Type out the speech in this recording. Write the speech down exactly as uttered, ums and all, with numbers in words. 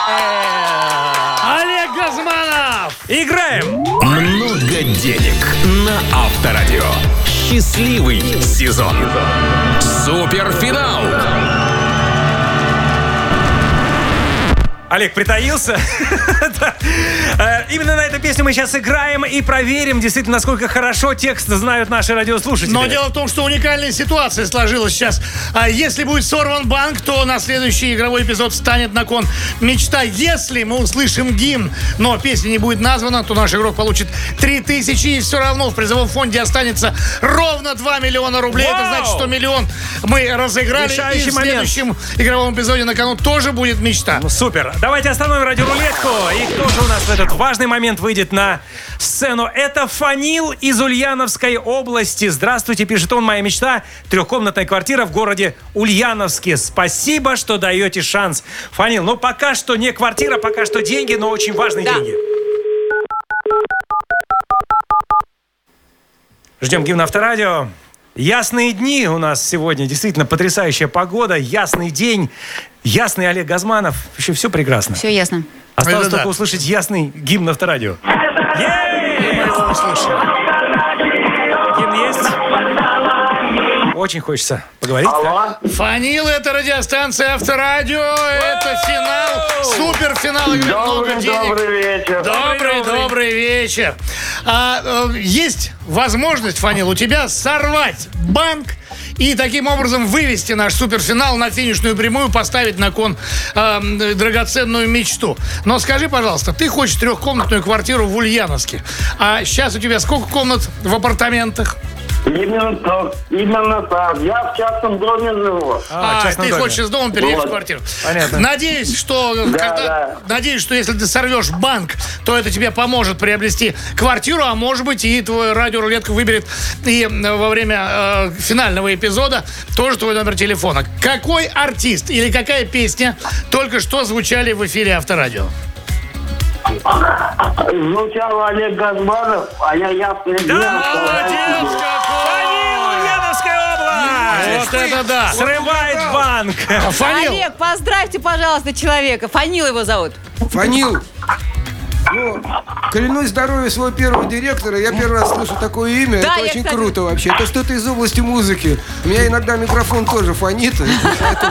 Олег Газманов! Играем! Много денег на Авторадио. Счастливый сезон. Суперфинал. Олег притаился. Именно на эту песню мы сейчас играем и проверим, действительно, насколько хорошо текст знают наши радиослушатели. Но дело в том, что уникальная ситуация сложилась сейчас. Если будет сорван банк, то на следующий игровой эпизод встанет на кон мечта. Если мы услышим гимн, но песня не будет названа, то наш игрок получит три тысячи, и все равно в призовом фонде останется ровно два миллиона рублей. Вау! Это значит, что миллион мы разыграли. Решающий и в следующем момент. игровом эпизоде на кону тоже будет мечта. Ну, супер. Давайте остановим радиорулетку. И кто же у нас в этот важный момент выйдет на сцену? Это Фанил из Ульяновской области. Здравствуйте, пишет он. Моя мечта – трехкомнатная квартира в городе Ульяновске. Спасибо, что даете шанс. Фанил, ну пока что не квартира, пока что деньги, но очень важные да. деньги. Ждем гимн Авторадио. Ясные дни у нас сегодня. Действительно потрясающая погода. Ясный день. Ясный Олег Газманов. Еще все прекрасно. Все ясно. Осталось Это только да. услышать ясный гимн Авторадио. Ей! Мы его услышим. Гимн есть? Очень хочется поговорить. Алло. Да? Фанил, это радиостанция Авторадио. Это финал. Суперфинал. Добрый, добрый вечер. Добрый, добрый вечер. А, э, есть возможность, Фанил, у тебя сорвать банк и таким образом вывести наш суперфинал на финишную прямую, поставить на кон э, драгоценную мечту. Но скажи, пожалуйста, ты хочешь трехкомнатную квартиру в Ульяновске. А сейчас у тебя сколько комнат в апартаментах? Именно так, именно так. Я в частном доме живу. А, А ты доме. хочешь из дома переехать Вот. в квартиру. Понятно. Надеюсь, что Да, когда, да. надеюсь, что если ты сорвешь банк, то это тебе поможет приобрести квартиру, а может быть и твой радиорулетка выберет и во время э, финального эпизода тоже твой номер телефона. Какой артист или какая песня только что звучали в эфире Авторадио? Звучал Олег Газманов, а я ясный день. Молодец какой! Фанил, Ульяновская область! Вот это да! Срывает банк! Фанил! Олег, поздравьте, пожалуйста, человека. Фанил его зовут. Фанил, ну, клянусь здоровью своего первого директора, я первый раз слышу такое имя. Да, это я, очень кстати... круто вообще. Это что-то из области музыки. У меня иногда микрофон тоже фонит. Поэтому